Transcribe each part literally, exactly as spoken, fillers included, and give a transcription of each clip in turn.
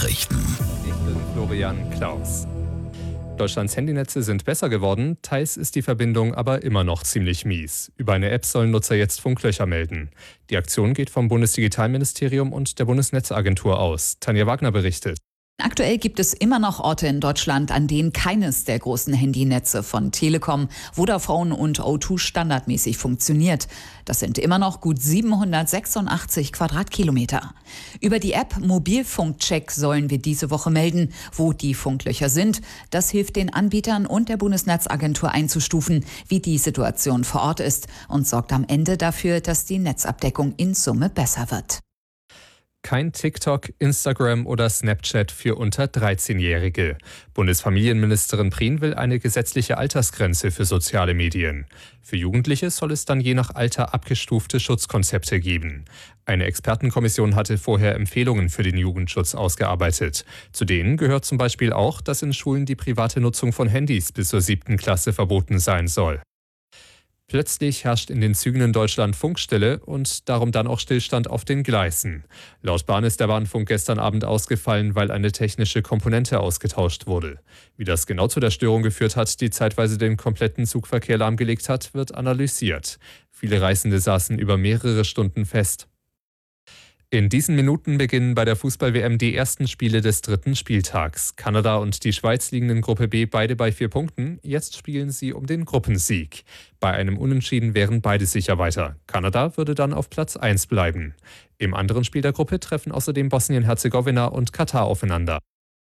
Nachrichten. Ich bin Florian Klaus. Deutschlands Handynetze sind besser geworden, teils ist die Verbindung aber immer noch ziemlich mies. Über eine App sollen Nutzer jetzt Funklöcher melden. Die Aktion geht vom Bundesdigitalministerium und der Bundesnetzagentur aus. Tanja Wagner berichtet. Aktuell gibt es immer noch Orte in Deutschland, an denen keines der großen Handynetze von Telekom, Vodafone und O zwei standardmäßig funktioniert. Das sind immer noch gut siebenhundertsechsundachtzig Quadratkilometer. Über die App Mobilfunkcheck sollen wir diese Woche melden, wo die Funklöcher sind. Das hilft den Anbietern und der Bundesnetzagentur einzustufen, wie die Situation vor Ort ist und sorgt am Ende dafür, dass die Netzabdeckung in Summe besser wird. Kein TikTok, Instagram oder Snapchat für unter dreizehnjährige. Bundesfamilienministerin Prien will eine gesetzliche Altersgrenze für soziale Medien. Für Jugendliche soll es dann je nach Alter abgestufte Schutzkonzepte geben. Eine Expertenkommission hatte vorher Empfehlungen für den Jugendschutz ausgearbeitet. Zu denen gehört zum Beispiel auch, dass in Schulen die private Nutzung von Handys bis zur siebten Klasse verboten sein soll. Plötzlich herrscht in den Zügen in Deutschland Funkstille und darum dann auch Stillstand auf den Gleisen. Laut Bahn ist der Warnfunk gestern Abend ausgefallen, weil eine technische Komponente ausgetauscht wurde. Wie das genau zu der Störung geführt hat, die zeitweise den kompletten Zugverkehr lahmgelegt hat, wird analysiert. Viele Reisende saßen über mehrere Stunden fest. In diesen Minuten beginnen bei der Fußball-W M die ersten Spiele des dritten Spieltags. Kanada und die Schweiz liegen in Gruppe B beide bei vier Punkten. Jetzt spielen sie um den Gruppensieg. Bei einem Unentschieden wären beide sicher weiter. Kanada würde dann auf Platz eins bleiben. Im anderen Spiel der Gruppe treffen außerdem Bosnien-Herzegowina und Katar aufeinander.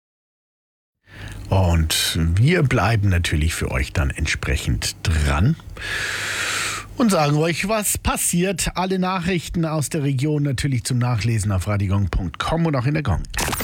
Und wir bleiben natürlich für euch dann entsprechend dran und sagen euch, was passiert. Alle Nachrichten aus der Region natürlich zum Nachlesen auf radiogong punkt com und auch in der Gong.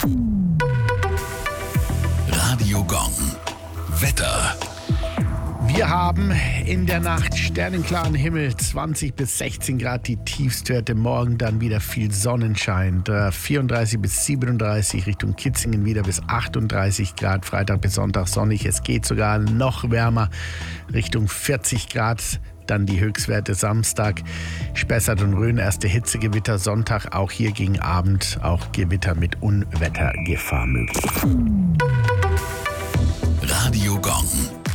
Radio Gong. Wetter. Wir haben in der Nacht sternenklaren Himmel, zwanzig bis sechzehn Grad die Tiefstwerte. Morgen dann wieder viel Sonnenschein, vierunddreißig bis siebenunddreißig, Richtung Kitzingen wieder bis achtunddreißig Grad. Freitag bis Sonntag sonnig, es geht sogar noch wärmer, Richtung vierzig Grad. Dann die Höchstwerte Samstag, Spessart und Rhön, erste Hitzegewitter, Sonntag auch hier gegen Abend, auch Gewitter mit Unwettergefahr möglich. Radio Gong.